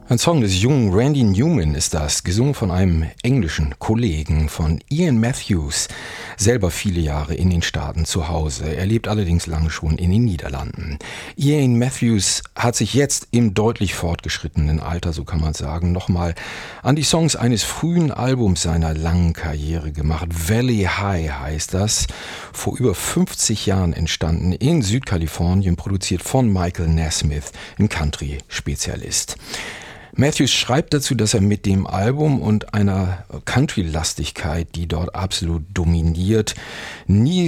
Ein Song des jungen Randy Newman ist das, gesungen von einem englischen Kollegen, von Ian Matthews, selber viele Jahre in den Staaten zu Hause. Er lebt allerdings lange schon in den Niederlanden. Ian Matthews hat sich jetzt im deutlich fortgeschrittenen Alter, so kann man sagen, nochmal an die Songs eines frühen Albums seiner langen Karriere gemacht. Valley High heißt das, vor über 50 Jahren entstanden, in Südkalifornien, produziert von Michael Nesmith, ein Country-Spezialist. Matthews schreibt dazu, dass er mit dem Album und einer Country-Lastigkeit, die dort absolut dominiert, nie